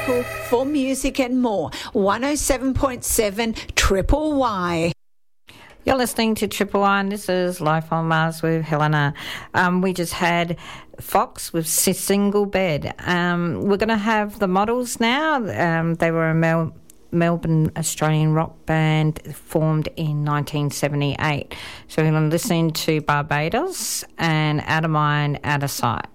local for music and more. 107.7 Triple Y. You're listening to Triple Y, and this is Life on Mars with Helena. We just had Fox with Single Bed. We're going to have the Models now. They were a Melbourne Australian rock band formed in 1978. So we're going to listen to Barbados and Out of Mind, Out of Sight.